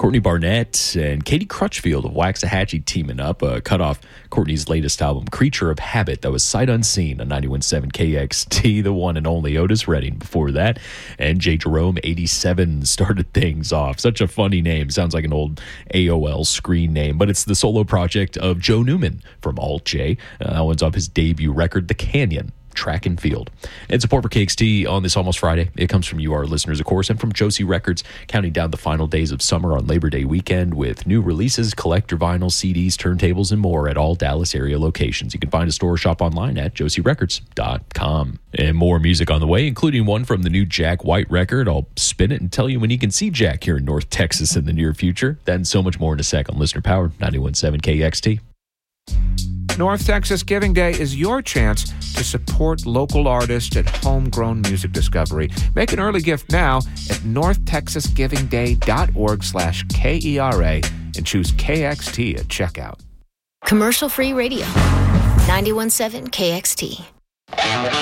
Courtney Barnett and Katie Crutchfield of Waxahachie teaming up. Cut off Courtney's latest album, Creature of Habit, that was sight unseen on 91.7 KXT, the one and only Otis Redding before that. And J. Jerome 87 started things off. Such a funny name. Sounds like an old AOL screen name, but it's the solo project of Joe Newman from Alt J. That one's off his debut record, The Canyon. Track and Field. And support for KXT on this Almost Friday. It comes from you, our listeners, of course, and from Josie Records, counting down the final days of summer on Labor Day weekend with new releases, collector vinyl, CDs, turntables, and more at all Dallas area locations. You can find a store or shop online at josierecords.com. And more music on the way, including one from the new Jack White record. I'll spin it and tell you when you can see Jack here in North Texas in the near future. That and so much more in a second. Listener Powered, 91.7 KXT. North Texas Giving Day is your chance to support local artists and homegrown music discovery. Make an early gift now at northtexasgivingday.org/KERA and choose KXT at checkout. Commercial-free radio, 91.7 KXT.